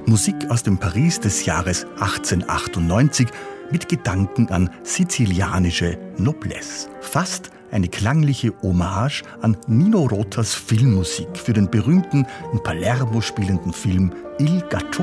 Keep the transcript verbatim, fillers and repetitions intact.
Musik aus dem Paris des Jahres achtzehnhundertachtundneunzig mit Gedanken an sizilianische Noblesse. Fast eine klangliche Hommage an Nino Rotas Filmmusik für den berühmten in Palermo spielenden Film Il Gattone.